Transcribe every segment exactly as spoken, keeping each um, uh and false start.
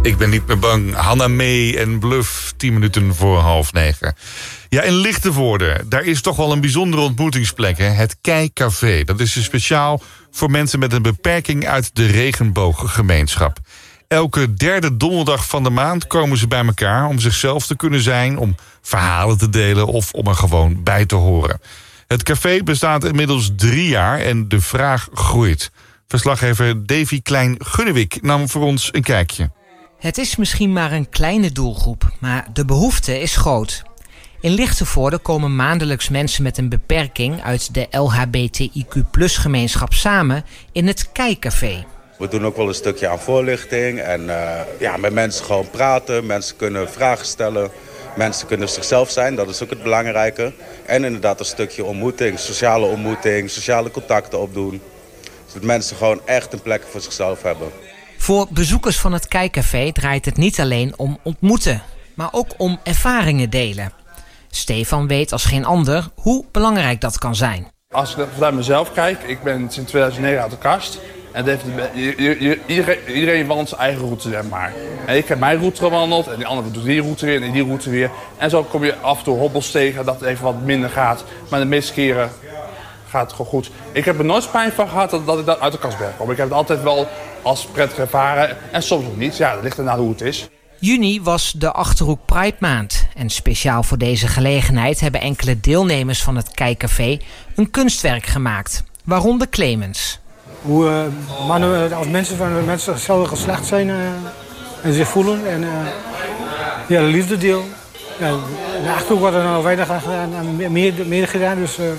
Ik ben niet meer bang. Hanna Mee en Bluff, tien minuten voor half negen. Ja, in Lichtenvoorde, daar is toch wel een bijzondere ontmoetingsplek. Hè? Het Keicafé. Dat is dus speciaal voor mensen met een beperking uit de regenbooggemeenschap. Elke derde donderdag van de maand komen ze bij elkaar om zichzelf te kunnen zijn, om verhalen te delen of om er gewoon bij te horen. Het café bestaat inmiddels drie jaar en de vraag groeit. Verslaggever Davy Klein-Gunnewik nam voor ons een kijkje. Het is misschien maar een kleine doelgroep, maar de behoefte is groot. In Lichtenvoorde komen maandelijks mensen met een beperking uit de L H B T I Q plus gemeenschap samen in het Keicafé. We doen ook wel een stukje aan voorlichting en uh, ja, met mensen gewoon praten. Mensen kunnen vragen stellen. Mensen kunnen zichzelf zijn, dat is ook het belangrijke. En inderdaad een stukje ontmoeting, sociale ontmoeting, sociale contacten opdoen. Zodat mensen gewoon echt een plek voor zichzelf hebben. Voor bezoekers van het Keicafé draait het niet alleen om ontmoeten, maar ook om ervaringen delen. Stefan weet als geen ander hoe belangrijk dat kan zijn. Als ik naar mezelf kijk, ik ben sinds tweeduizend negen uit de kast. En heeft, iedereen, iedereen wandelt zijn eigen route, zeg maar. En ik heb mijn route gewandeld en die andere doet die route weer en die route weer. En zo kom je af en toe hobbels tegen dat het even wat minder gaat. Maar de meeste keren gaat het gewoon goed. Ik heb er nooit spijt van gehad dat, dat ik uit de kast ben gekomen. Ik heb het altijd wel als prettig ervaren en soms ook niet. Ja, dat ligt ernaar hoe het is. Juni was de Achterhoek Pride maand. En speciaal voor deze gelegenheid hebben enkele deelnemers van het Keicafé een kunstwerk gemaakt. Waaronder Clemens. Hoe uh, mannen als mensen van mensen hetzelfde geslacht zijn uh, en zich voelen. En uh, ja, de liefde deel. Ja, in de Achterhoek wordt er nog weinig aan gedaan, meer, meer gedaan. Dus uh,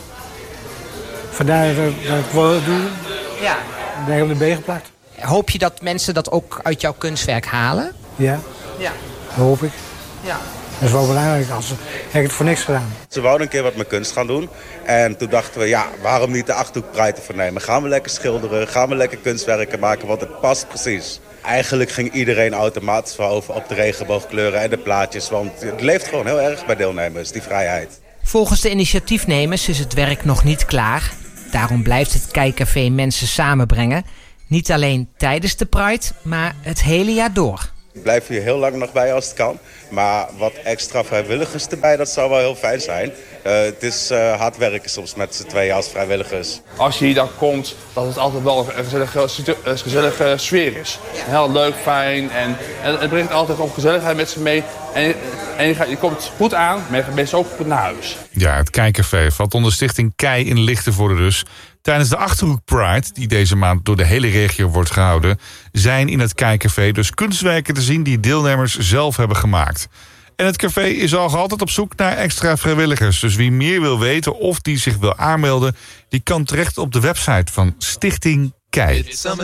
vandaar dat, dat ik wel doe. Ja. Daar heb ik de B geplakt. Hoop je dat mensen dat ook uit jouw kunstwerk halen? Ja, ja. Dat hoop ik. Ja. Dat is wel belangrijk, als heb ik het voor niks gedaan. Ze wouden een keer wat met kunst gaan doen. En toen dachten we, ja, waarom niet de Achterhoek Pride te vernemen? Gaan we lekker schilderen, gaan we lekker kunstwerken maken, want het past precies. Eigenlijk ging iedereen automatisch wel over op de regenboogkleuren en de plaatjes. Want het leeft gewoon heel erg bij deelnemers, die vrijheid. Volgens de initiatiefnemers is het werk nog niet klaar. Daarom blijft het Keicafé mensen samenbrengen. Niet alleen tijdens de Pride, maar het hele jaar door. Ik blijf hier heel lang nog bij als het kan. Maar wat extra vrijwilligers erbij, dat zou wel heel fijn zijn. Uh, het is uh, hard werken soms met z'n tweeën als vrijwilligers. Als je hier dan komt, dat het altijd wel een gezellige, een gezellige sfeer is. Heel leuk, fijn en, en het brengt altijd op gezelligheid met zich mee. En, en je, gaat, je komt goed aan, maar je gaat meestal ook goed naar huis. Ja, het Keicafé valt onder stichting Kei in Lichtenvoorde dus. Tijdens de Achterhoek Pride, die deze maand door de hele regio wordt gehouden, zijn in het Keicafé dus kunstwerken te zien die deelnemers zelf hebben gemaakt. En het café is al altijd op zoek naar extra vrijwilligers. Dus wie meer wil weten of die zich wil aanmelden, die kan terecht op de website van Stichting Kei.